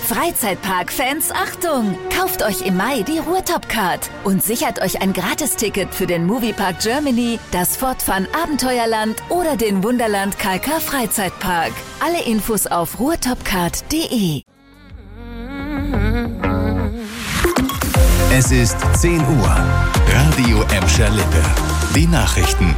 Freizeitpark-Fans, Achtung! Kauft euch im Mai die Ruhrtop-Card und sichert euch ein Gratisticket für den Moviepark Germany, das Fortfun Abenteuerland oder den Wunderland KK Freizeitpark. Alle Infos auf ruhrtopcard.de. Es ist 10 Uhr. Radio Emscher Lippe. Die Nachrichten.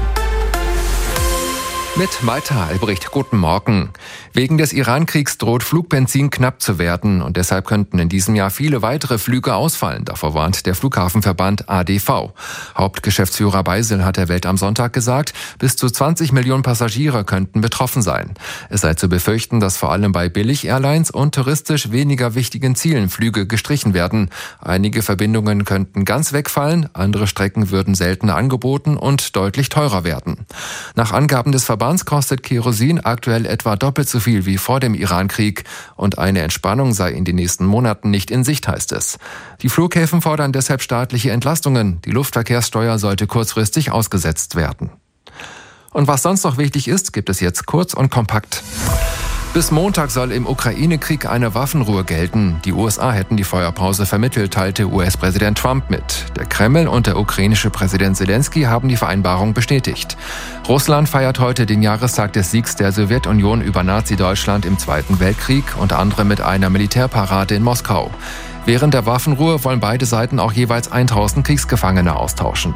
Mit Malte Albrecht, guten Morgen. Wegen des Iran-Kriegs droht Flugbenzin knapp zu werden und deshalb könnten in diesem Jahr viele weitere Flüge ausfallen. Davor warnt der Flughafenverband ADV. Hauptgeschäftsführer Beisel hat der Welt am Sonntag gesagt, bis zu 20 Millionen Passagiere könnten betroffen sein. Es sei zu befürchten, dass vor allem bei Billig-Airlines und touristisch weniger wichtigen Zielen Flüge gestrichen werden. Einige Verbindungen könnten ganz wegfallen, andere Strecken würden seltener angeboten und deutlich teurer werden. Nach Angaben des Verbands kostet Kerosin aktuell etwa doppelt so viel wie vor dem Iran-Krieg und eine Entspannung sei in den nächsten Monaten nicht in Sicht, heißt es. Die Flughäfen fordern deshalb staatliche Entlastungen. Die Luftverkehrssteuer sollte kurzfristig ausgesetzt werden. Und was sonst noch wichtig ist, gibt es jetzt kurz und kompakt. Bis Montag soll im Ukraine-Krieg eine Waffenruhe gelten. Die USA hätten die Feuerpause vermittelt, teilte US-Präsident Trump mit. Der Kreml und der ukrainische Präsident Zelensky haben die Vereinbarung bestätigt. Russland feiert heute den Jahrestag des Siegs der Sowjetunion über Nazi-Deutschland im Zweiten Weltkrieg, unter anderem mit einer Militärparade in Moskau. Während der Waffenruhe wollen beide Seiten auch jeweils 1000 Kriegsgefangene austauschen.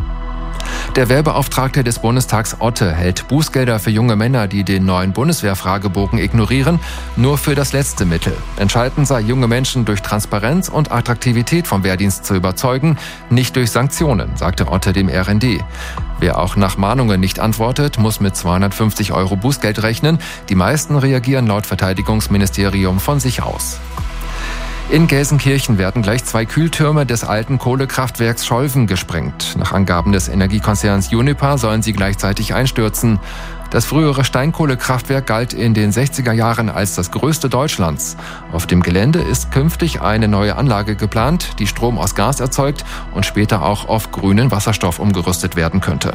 Der Wehrbeauftragte des Bundestags Otte hält Bußgelder für junge Männer, die den neuen Bundeswehrfragebogen ignorieren, nur für das letzte Mittel. Entscheidend sei, junge Menschen durch Transparenz und Attraktivität vom Wehrdienst zu überzeugen, nicht durch Sanktionen, sagte Otte dem RND. Wer auch nach Mahnungen nicht antwortet, muss mit 250 € Bußgeld rechnen. Die meisten reagieren laut Verteidigungsministerium von sich aus. In Gelsenkirchen werden gleich 2 Kühltürme des alten Kohlekraftwerks Scholven gesprengt. Nach Angaben des Energiekonzerns Uniper sollen sie gleichzeitig einstürzen. Das frühere Steinkohlekraftwerk galt in den 60er Jahren als das größte Deutschlands. Auf dem Gelände ist künftig eine neue Anlage geplant, die Strom aus Gas erzeugt und später auch auf grünen Wasserstoff umgerüstet werden könnte.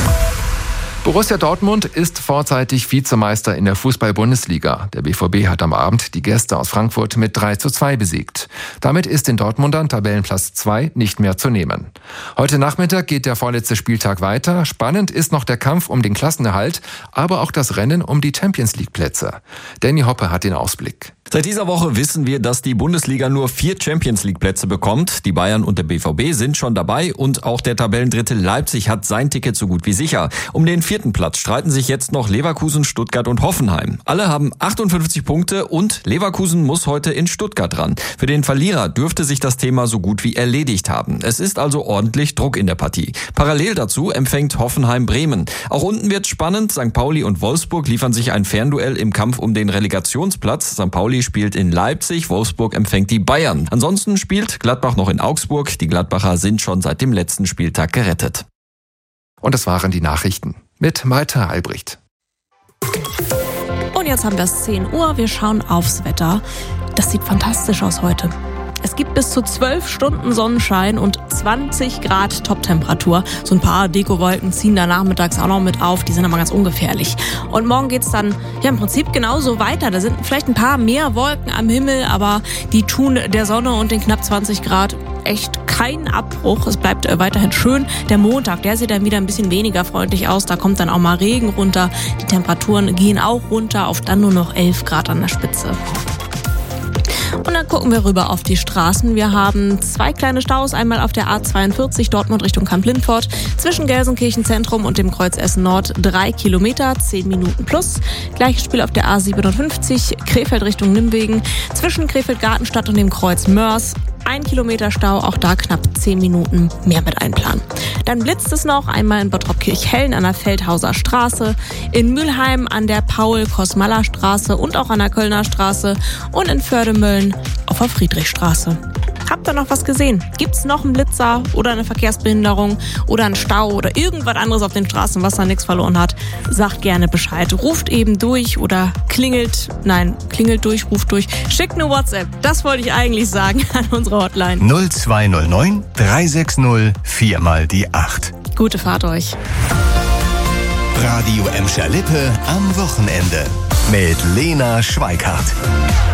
Borussia Dortmund ist vorzeitig Vizemeister in der Fußball-Bundesliga. Der BVB hat am Abend die Gäste aus Frankfurt mit 3:2 besiegt. Damit ist den Dortmundern Tabellenplatz 2 nicht mehr zu nehmen. Heute Nachmittag geht der vorletzte Spieltag weiter. Spannend ist noch der Kampf um den Klassenerhalt, aber auch das Rennen um die Champions-League-Plätze. Danny Hoppe hat den Ausblick. Seit dieser Woche wissen wir, dass die Bundesliga nur 4 Champions-League-Plätze bekommt. Die Bayern und der BVB sind schon dabei und auch der Tabellendritte Leipzig hat sein Ticket so gut wie sicher. Um den 4. Platz streiten sich jetzt noch Leverkusen, Stuttgart und Hoffenheim. Alle haben 58 Punkte und Leverkusen muss heute in Stuttgart ran. Für den Verlierer dürfte sich das Thema so gut wie erledigt haben. Es ist also ordentlich Druck in der Partie. Parallel dazu empfängt Hoffenheim Bremen. Auch unten wird's spannend. St. Pauli und Wolfsburg liefern sich ein Fernduell im Kampf um den Relegationsplatz. St. Pauli spielt in Leipzig, Wolfsburg empfängt die Bayern. Ansonsten spielt Gladbach noch in Augsburg. Die Gladbacher sind schon seit dem letzten Spieltag gerettet. Und das waren die Nachrichten mit Malte Albrecht. Und jetzt haben wir es 10 Uhr. Wir schauen aufs Wetter. Das sieht fantastisch aus heute. Es gibt bis zu 12 Stunden Sonnenschein und 20 Grad Toptemperatur. So ein paar Dekowolken ziehen da nachmittags auch noch mit auf. Die sind aber ganz ungefährlich. Und morgen geht's dann im Prinzip genauso weiter. Da sind vielleicht ein paar mehr Wolken am Himmel, aber die tun der Sonne und den knapp 20 Grad echt keinen Abbruch. Es bleibt weiterhin schön. Der Montag, der sieht dann wieder ein bisschen weniger freundlich aus. Da kommt dann auch mal Regen runter. Die Temperaturen gehen auch runter auf dann nur noch 11 Grad an der Spitze. Und dann gucken wir rüber auf die Straßen. Wir haben 2 kleine Staus. Einmal auf der A42 Dortmund Richtung Kamp-Lindfort. Zwischen Gelsenkirchen Zentrum und dem Kreuz Essen Nord 3 Kilometer, 10 Minuten plus. Gleiches Spiel auf der A57 Krefeld Richtung Nimwegen. Zwischen Krefeld-Gartenstadt und dem Kreuz Mörs 1 Kilometer Stau, auch da knapp 10 Minuten mehr mit einplanen. Dann blitzt es noch einmal in Bottrop-Kirchhellen an der Feldhauser Straße, in Mülheim an der Paul-Kosmalla-Straße und auch an der Kölner Straße und in Fördemöllen auf der Friedrichstraße. Habt ihr noch was gesehen? Gibt's noch einen Blitzer oder eine Verkehrsbehinderung oder einen Stau oder irgendwas anderes auf den Straßen, was da nichts verloren hat? Sagt gerne Bescheid. Ruft eben durch oder klingelt durch, ruft durch. Schickt eine WhatsApp. Das wollte ich eigentlich sagen an unsere Hotline. 0209 360 4 mal die 8. Gute Fahrt euch. Radio Emscher Lippe am Wochenende mit Lena Schweikart.